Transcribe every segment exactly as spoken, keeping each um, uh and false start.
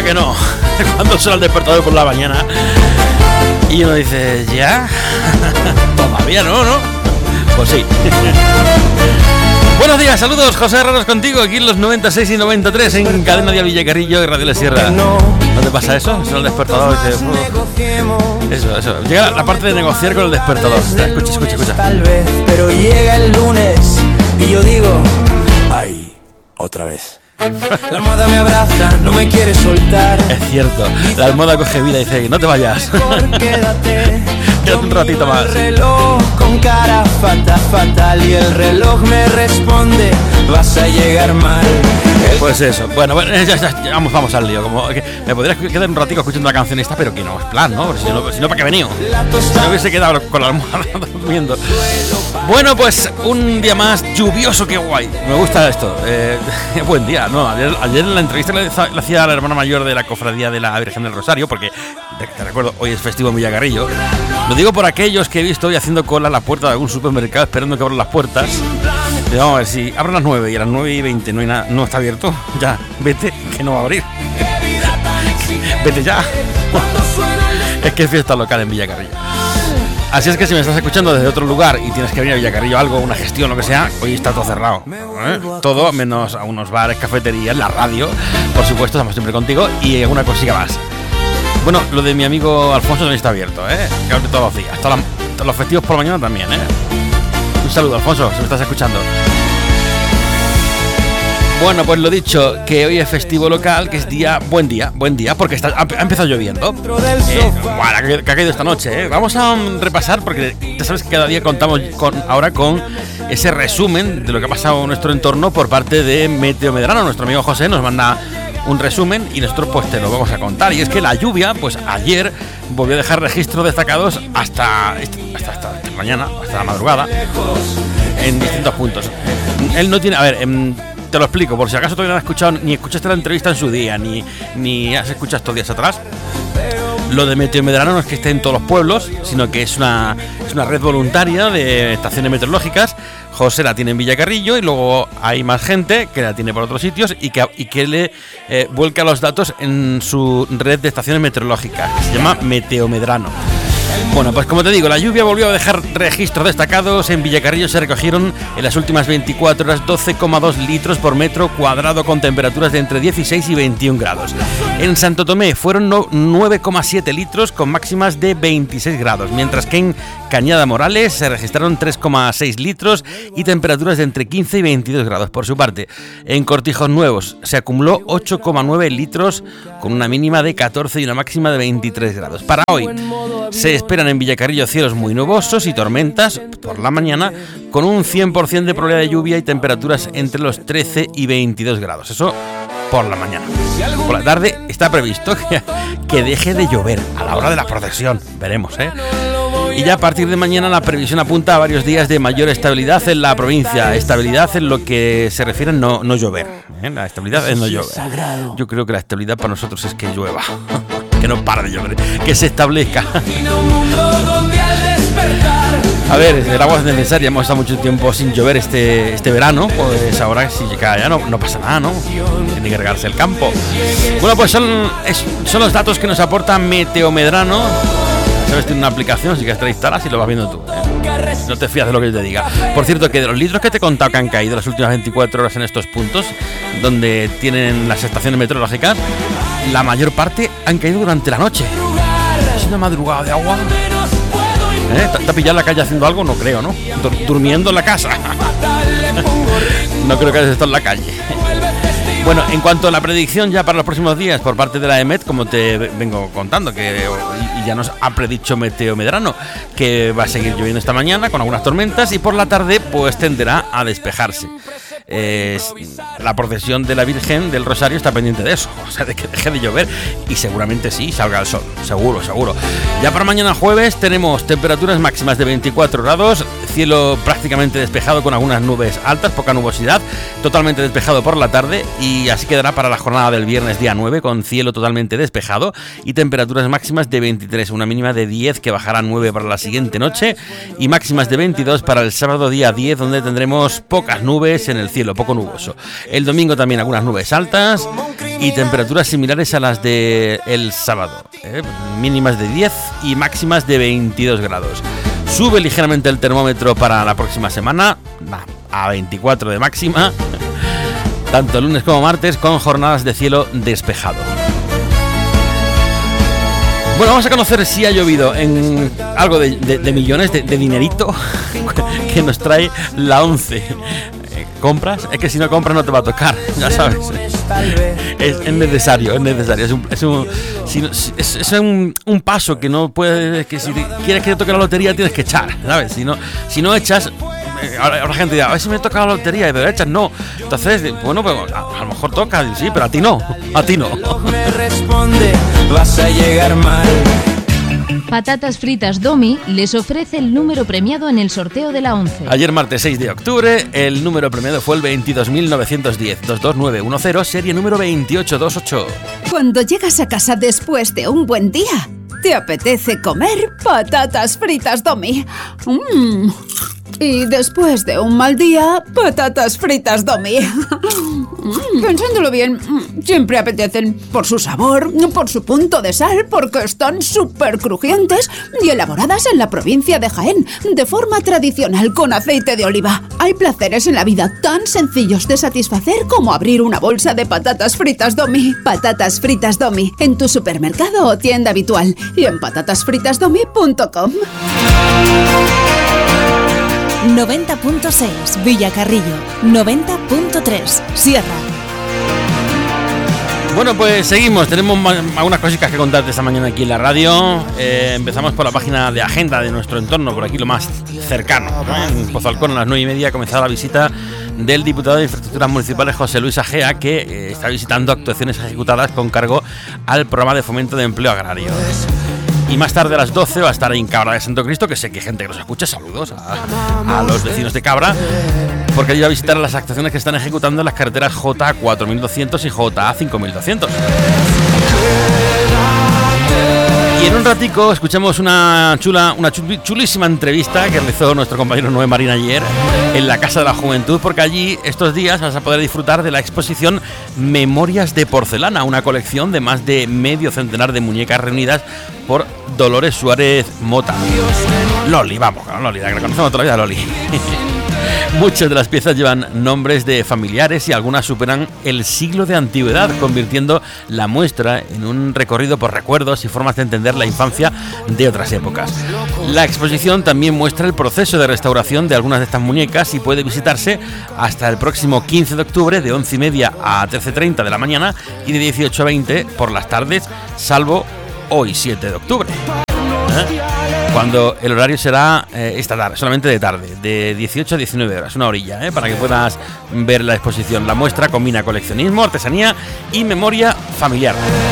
que no. Cuando suena el despertador por la mañana y uno dice, ¿ya? Todavía no, ¿no? Pues sí. Buenos días, saludos, José Herreros contigo, aquí en los noventa y seis y noventa y tres en Cadena Dial Villacarrillo y Radio La Sierra. ¿No te pasa eso? Suena el despertador y dice, uh, eso, eso. Llega la parte de negociar con el despertador. Escucha, escucha, escucha. Tal vez, pero llega el lunes y yo digo, ay, otra vez. La almohada me abraza, no me quiere soltar. Es cierto, la almohada coge vida y dice, no te vayas. Quédate, quédate un ratito más. El reloj con cara fatal, fatal y el reloj me responde, vas a llegar mal. El... Pues eso, bueno, bueno ya, ya, ya, vamos, vamos al lío. Como que me podrías quedar un ratico escuchando la canción esta, pero que no es plan, ¿no? Si no, si no ¿para qué he venido? Si no hubiese quedado con la almohada durmiendo. Bueno, pues un día más lluvioso, qué guay. Me gusta esto. Eh, buen día, ¿no? Ayer, ayer en la entrevista le, le hacía a la hermana mayor de la cofradía de la Virgen del Rosario, porque te, te recuerdo, hoy es festivo en Villacarrillo. Lo digo por aquellos que he visto hoy haciendo cola a la puerta de algún supermercado esperando que abran las puertas. Y vamos a ver, si abren las nueve y a las nueve y veinte no hay nada, no está abierto, ya, vete, que no va a abrir. Vete ya. Es que es fiesta local en Villacarrillo. Así es que si me estás escuchando desde otro lugar y tienes que venir a Villacarrillo algo, una gestión, lo que sea, hoy está todo cerrado, ¿eh? Todo menos a unos bares, cafeterías, la radio, por supuesto, estamos siempre contigo, y alguna cosilla más. Bueno, lo de mi amigo Alfonso también está abierto, ¿eh? Que abre todos los días, todos los, todos los festivos por la mañana también, ¿eh? Un saludo, Alfonso, si me estás escuchando. Bueno, pues lo dicho, que hoy es festivo local, que es día, buen día, buen día, porque está, ha, ha empezado lloviendo. Eh, bueno, que ha caído esta noche, ¿eh? Vamos a um, repasar, porque ya sabes que cada día contamos con, ahora con ese resumen de lo que ha pasado en nuestro entorno por parte de Meteo Medrano. Nuestro amigo José nos manda un resumen y nosotros pues te lo vamos a contar. Y es que la lluvia, pues ayer volvió a dejar registros destacados hasta, hasta, hasta, hasta mañana, hasta la madrugada, en distintos puntos. Él no tiene, a ver, en, te lo explico, por si acaso todavía no has escuchado, ni escuchaste la entrevista en su día, ni, ni has escuchado estos días atrás. Lo de Meteo Medrano no es que esté en todos los pueblos, sino que es una, es una red voluntaria de estaciones meteorológicas. José la tiene en Villacarrillo y luego hay más gente que la tiene por otros sitios y que, y que le eh, vuelca los datos en su red de estaciones meteorológicas, que se llama Meteo Medrano. Bueno, pues como te digo, la lluvia volvió a dejar registros destacados. En Villacarrillo se recogieron en las últimas veinticuatro horas doce coma dos litros por metro cuadrado con temperaturas de entre dieciséis y veintiún grados. En Santo Tomé fueron nueve coma siete litros con máximas de veintiséis grados, mientras que en Cañada Morales se registraron tres coma seis litros y temperaturas de entre quince y veintidós grados. Por su parte, en Cortijos Nuevos se acumuló ocho coma nueve litros con una mínima de catorce y una máxima de veintitrés grados. Para hoy se esperan en Villacarrillo cielos muy nubosos y tormentas por la mañana, con un cien por ciento de probabilidad de lluvia y temperaturas entre los trece y veintidós grados. Eso por la mañana. Por la tarde está previsto que, que deje de llover a la hora de la procesión. Veremos, ¿eh? Y ya a partir de mañana la previsión apunta a varios días de mayor estabilidad en la provincia. Estabilidad en lo que se refiere a no, no llover, ¿eh? La estabilidad es no llover. Yo creo que la estabilidad para nosotros es que llueva. Que no para de llover, que se establezca. A ver, el agua es necesaria, hemos estado mucho tiempo sin llover este, este verano, pues ahora si llega ya no, no pasa nada, ¿no? Tiene que regarse el campo. Bueno, pues son, es, son los datos que nos aporta Meteo Medrano. Sabes, tiene una aplicación, si que te la instalas y lo vas viendo tú, ¿eh? No te fías de lo que yo te diga. Por cierto, que de los litros que te he contado que han caído las últimas veinticuatro horas en estos puntos, donde tienen las estaciones meteorológicas, la mayor parte han caído durante la noche. ¿Es una madrugada de agua? ¿Eh? ¿Te ha pillado en la calle haciendo algo? No creo, ¿no? Dur- durmiendo en la casa. No creo que hayas estado en la calle. Bueno, en cuanto a la predicción ya para los próximos días por parte de la EMET, como te vengo contando, que y ya nos ha predicho Meteo Medrano, que va a seguir lloviendo esta mañana con algunas tormentas y por la tarde pues tenderá a despejarse. Eh, la procesión de la Virgen del Rosario está pendiente de eso, o sea, de que deje de llover y seguramente sí salga el sol, seguro, seguro. Ya para mañana jueves tenemos temperaturas máximas de veinticuatro grados, cielo prácticamente despejado con algunas nubes altas, poca nubosidad, totalmente despejado por la tarde y así quedará para la jornada del viernes día nueve con cielo totalmente despejado y temperaturas máximas de veintitrés, una mínima de diez que bajará a nueve para la siguiente noche y máximas de veintidós para el sábado día diez, donde tendremos pocas nubes en el cielo, poco nuboso. El domingo también algunas nubes altas y temperaturas similares a las de el sábado, ¿eh? Mínimas de diez y máximas de veintidós grados. Sube ligeramente el termómetro para la próxima semana, a veinticuatro de máxima, tanto lunes como martes, con jornadas de cielo despejado. Bueno, vamos a conocer si ha llovido en algo de, de, de millones, de, de dinerito que nos trae la ONCE. ¿Compras? Es que si no compras no te va a tocar, ya sabes. Es, es necesario, es necesario. Es un, es un, si no, es, es un, un paso que no puedes, que si te, quieres que te toque la lotería tienes que echar, ¿sabes? Si no, si no echas, ahora la gente dirá, a ver si me toca la lotería, pero echas, no. Entonces, bueno, pues a, a lo mejor toca, sí, pero a ti no, a ti no. Me responde, vas a llegar mal. Patatas Fritas Domi les ofrece el número premiado en el sorteo de la ONCE. Ayer martes seis de octubre, el número premiado fue el veintidós mil novecientos diez, dos dos nueve uno cero, serie número veintiocho veintiocho. Cuando llegas a casa después de un buen día, te apetece comer patatas fritas Domi. Mmm. Y después de un mal día, patatas fritas Domi. Mm, pensándolo bien, siempre apetecen por su sabor, por su punto de sal, porque están súper crujientes y elaboradas en la provincia de Jaén, de forma tradicional con aceite de oliva. Hay placeres en la vida tan sencillos de satisfacer como abrir una bolsa de patatas fritas Domi. Patatas fritas Domi, en tu supermercado o tienda habitual y en patatas fritas domi punto com. noventa punto seis Villacarrillo, noventa punto tres Sierra. Bueno, pues seguimos, tenemos algunas cositas que contarte esta mañana aquí en la radio. Eh, empezamos por la página de agenda de nuestro entorno, por aquí lo más cercano, ¿no? En Pozalcón a las nueve y media ha comenzado la visita del diputado de Infraestructuras Municipales José Luis Agea, que eh, está visitando actuaciones ejecutadas con cargo al programa de fomento de empleo agrario. Y más tarde a las doce va a estar en Cabra de Santo Cristo, que sé que hay gente que nos escucha. Saludos a, a los vecinos de Cabra, porque allí va a visitar las actuaciones que están ejecutando en las carreteras J A cuatro mil doscientos y J A cinco mil doscientos. Y en un ratico escuchamos una chula, una chulísima entrevista que realizó nuestro compañero Noé Marín ayer en la Casa de la Juventud, porque allí estos días vas a poder disfrutar de la exposición Memorias de Porcelana, una colección de más de medio centenar de muñecas reunidas por Dolores Suárez Mota. Loli, vamos, Loli, la que conocemos toda la vida, Loli. Muchas de las piezas llevan nombres de familiares y algunas superan el siglo de antigüedad, convirtiendo la muestra en un recorrido por recuerdos y formas de entender la infancia de otras épocas. La exposición también muestra el proceso de restauración de algunas de estas muñecas y puede visitarse hasta el próximo quince de octubre de once y media a trece treinta de la mañana y de dieciocho a veinte por las tardes, salvo hoy siete de octubre. ¿Eh? Cuando el horario será eh, esta tarde, solamente de tarde, de dieciocho a diecinueve horas, una orilla, ¿eh? Para que puedas ver la exposición. La muestra combina coleccionismo, artesanía y memoria familiar.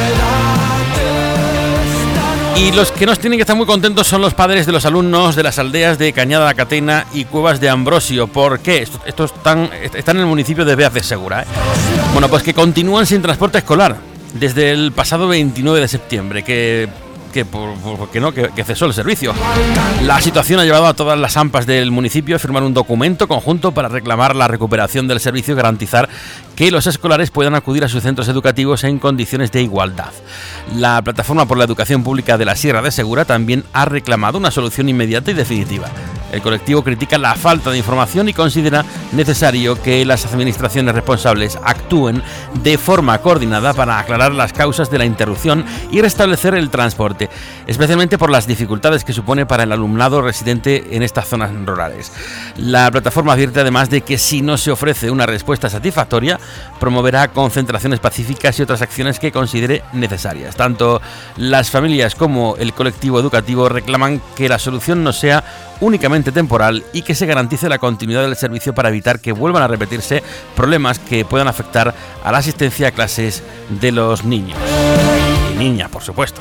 Y los que nos tienen que estar muy contentos son los padres de los alumnos de las aldeas de Cañada la Catena y Cuevas de Ambrosio. ¿Por qué? Estos, estos están, están en el municipio de Beas de Segura, ¿eh? Bueno, pues que continúan sin transporte escolar desde el pasado veintinueve de septiembre, que... que por, por que no que, que cesó el servicio. La situación ha llevado a todas las AMPAs del municipio a firmar un documento conjunto para reclamar la recuperación del servicio y garantizar que los escolares puedan acudir a sus centros educativos en condiciones de igualdad. La Plataforma por la Educación Pública de la Sierra de Segura también ha reclamado una solución inmediata y definitiva. El colectivo critica la falta de información y considera necesario que las administraciones responsables actúen de forma coordinada para aclarar las causas de la interrupción y restablecer el transporte, especialmente por las dificultades que supone para el alumnado residente en estas zonas rurales. La plataforma advierte además de que si no se ofrece una respuesta satisfactoria, promoverá concentraciones pacíficas y otras acciones que considere necesarias. Tanto las familias como el colectivo educativo reclaman que la solución no sea únicamente temporal y que se garantice la continuidad del servicio para evitar que vuelvan a repetirse problemas que puedan afectar a la asistencia a clases de los niños y niñas, por supuesto.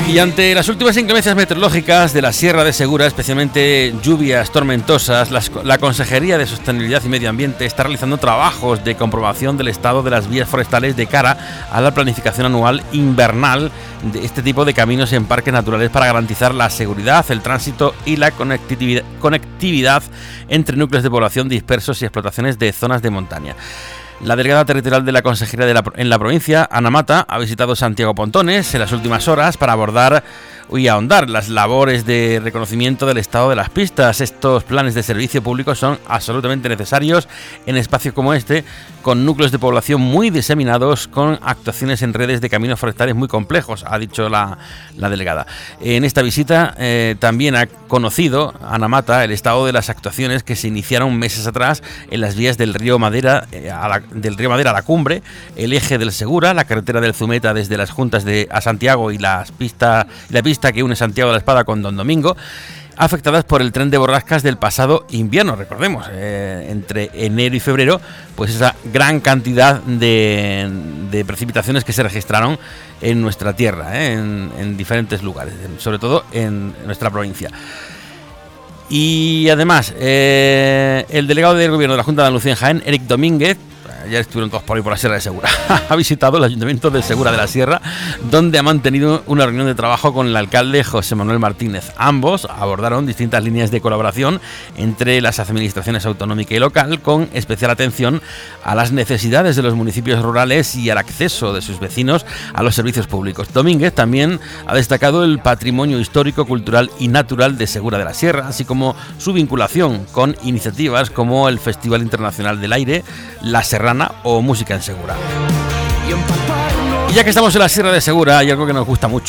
Y ante las últimas inclemencias meteorológicas de la Sierra de Segura, especialmente lluvias tormentosas, las, la Consejería de Sostenibilidad y Medio Ambiente está realizando trabajos de comprobación del estado de las vías forestales de cara a la planificación anual invernal de este tipo de caminos en parques naturales para garantizar la seguridad, el tránsito y la conectividad, conectividad entre núcleos de población dispersos y explotaciones de zonas de montaña. La delegada territorial de la Consejería de la, en la provincia, Ana Mata, ha visitado Santiago Pontones en las últimas horas para abordar y ahondar las labores de reconocimiento del estado de las pistas. Estos planes de servicio público son absolutamente necesarios en espacios como este, con núcleos de población muy diseminados, con actuaciones en redes de caminos forestales muy complejos, ha dicho la, la delegada. En esta visita eh, también ha conocido Ana Mata el estado de las actuaciones que se iniciaron meses atrás en las vías del río Madera, eh, a la, del río Madera a la Cumbre, el eje del Segura, la carretera del Zumeta desde las Juntas de a Santiago y las pista, la pista que une Santiago de la Espada con Don Domingo, afectadas por el tren de borrascas del pasado invierno. Recordemos, eh, entre enero y febrero, pues esa gran cantidad de, de precipitaciones que se registraron en nuestra tierra, eh, en, en diferentes lugares, sobre todo en nuestra provincia. Y además, eh, el delegado del Gobierno de la Junta de Andalucía en Jaén, Eric Domínguez, ya estuvieron todos por ahí por la Sierra de Segura, ha visitado el Ayuntamiento de Segura de la Sierra, donde ha mantenido una reunión de trabajo con el alcalde José Manuel Martínez. Ambos abordaron distintas líneas de colaboración entre las administraciones autonómica y local, con especial atención a las necesidades de los municipios rurales y al acceso de sus vecinos a los servicios públicos. Domínguez también ha destacado el patrimonio histórico, cultural y natural de Segura de la Sierra, así como su vinculación con iniciativas como el Festival Internacional del Aire, La Serrana o Música en Segura. Y ya que estamos en la Sierra de Segura, hay algo que nos gusta mucho.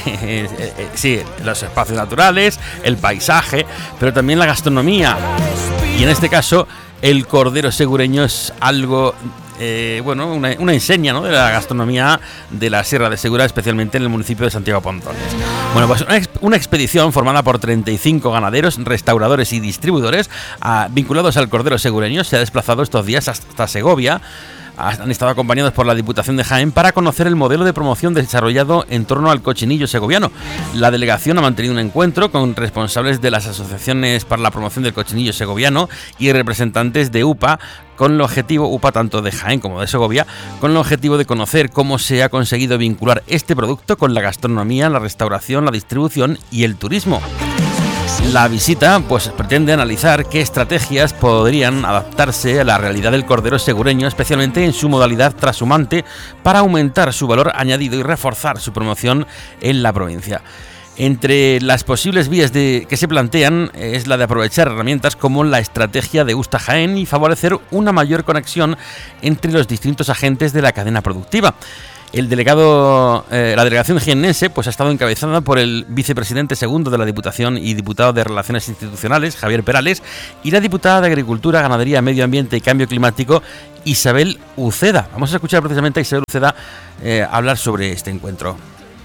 Sí, los espacios naturales, el paisaje, pero también la gastronomía. Y en este caso, el cordero segureño es algo, eh, bueno, una, una enseña, ¿no?, de la gastronomía de la Sierra de Segura, especialmente en el municipio de Santiago Pontones. Bueno, pues una, una expedición formada por treinta y cinco ganaderos, restauradores y distribuidores a, vinculados al cordero segureño se ha desplazado estos días hasta Segovia. Han estado acompañados por la Diputación de Jaén para conocer el modelo de promoción desarrollado en torno al cochinillo segoviano. La delegación ha mantenido un encuentro con responsables de las asociaciones para la promoción del cochinillo segoviano y representantes de U P A, con el objetivo, U P A tanto de Jaén como de Segovia, con el objetivo de conocer cómo se ha conseguido vincular este producto con la gastronomía, la restauración, la distribución y el turismo. La visita pues pretende analizar qué estrategias podrían adaptarse a la realidad del cordero segureño, especialmente en su modalidad trashumante, para aumentar su valor añadido y reforzar su promoción en la provincia. Entre las posibles vías de, que se plantean es la de aprovechar herramientas como la estrategia de Usta Jaén y favorecer una mayor conexión entre los distintos agentes de la cadena productiva. El delegado, eh, la delegación jiennense pues ha estado encabezada por el vicepresidente segundo de la Diputación y diputado de Relaciones Institucionales, Javier Perales, y la diputada de Agricultura, Ganadería, Medio Ambiente y Cambio Climático, Isabel Uceda. Vamos a escuchar precisamente a Isabel Uceda eh, hablar sobre este encuentro.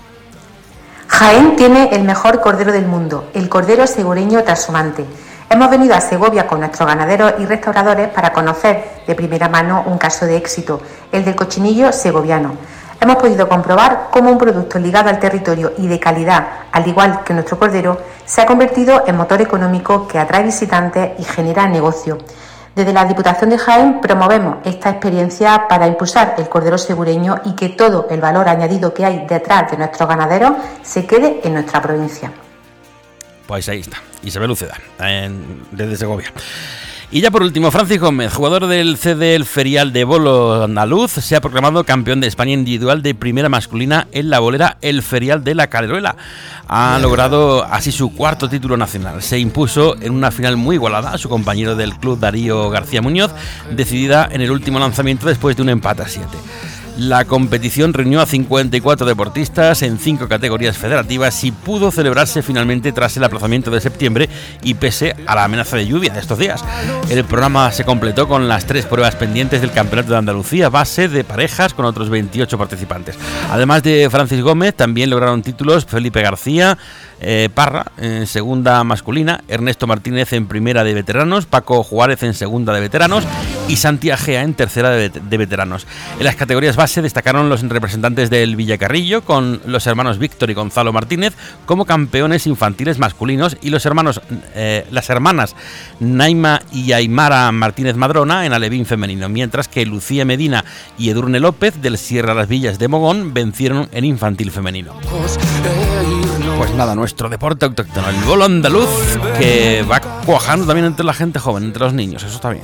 Jaén tiene el mejor cordero del mundo, el cordero segureño trashumante. Hemos venido a Segovia con nuestros ganaderos y restauradores para conocer de primera mano un caso de éxito, el del cochinillo segoviano. Hemos podido comprobar cómo un producto ligado al territorio y de calidad, al igual que nuestro cordero, se ha convertido en motor económico que atrae visitantes y genera negocio. Desde la Diputación de Jaén promovemos esta experiencia para impulsar el cordero segureño y que todo el valor añadido que hay detrás de nuestros ganaderos se quede en nuestra provincia. Pues ahí está, Isabel Uceda, en, desde Segovia. Y ya por último, Francis Gómez, jugador del C D El Ferial de Bolo andaluz, se ha proclamado campeón de España individual de primera masculina en la bolera El Ferial de la Caleruela. Ha logrado así su cuarto título nacional. Se impuso en una final muy igualada a su compañero del club, Darío García Muñoz, decidida en el último lanzamiento después de un empate a siete. La competición reunió a cincuenta y cuatro deportistas en cinco categorías federativas y pudo celebrarse finalmente tras el aplazamiento de septiembre y pese a la amenaza de lluvia de estos días. El programa se completó con las tres pruebas pendientes del Campeonato de Andalucía, base de parejas con otros veintiocho participantes. Además de Francis Gómez, también lograron títulos Felipe García eh, Parra en segunda masculina, Ernesto Martínez en primera de veteranos, Paco Juárez en segunda de veteranos y Santi Agea en tercera de, de veteranos. En las categorías base destacaron los representantes del Villacarrillo, con los hermanos Víctor y Gonzalo Martínez como campeones infantiles masculinos, y los hermanos, eh, las hermanas Naima y Aymara Martínez Madrona en alevín femenino, mientras que Lucía Medina y Edurne López del Sierra Las Villas de Mogón vencieron en infantil femenino. Pues nada, nuestro deporte autóctono, el bolo andaluz, que va cuajando también entre la gente joven, entre los niños, eso está bien.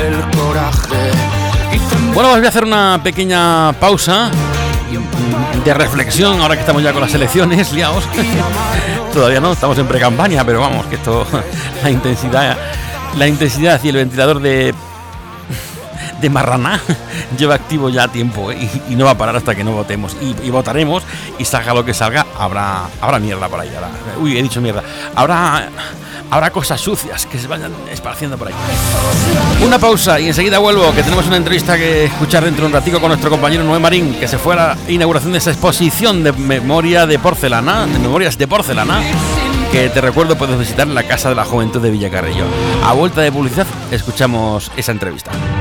Bueno, os voy a hacer una pequeña pausa de reflexión, ahora que estamos ya con las elecciones liados. Todavía no, estamos en pre-campaña, pero vamos, que esto, la intensidad, la intensidad y el ventilador de de Marraná lleva activo ya tiempo, ¿eh? y, y no va a parar hasta que no votemos, y, y votaremos, y salga lo que salga, habrá habrá mierda por ahí, habrá, uy, he dicho mierda, habrá habrá cosas sucias que se vayan esparciendo por ahí. Una pausa y enseguida vuelvo, que tenemos una entrevista que escuchar dentro de un ratico con nuestro compañero Noé Marín, que se fue a la inauguración de esa exposición de memoria de porcelana, de memorias de porcelana, que te recuerdo puedes visitar en la Casa de la Juventud de Villacarrillo. A vuelta de publicidad escuchamos esa entrevista.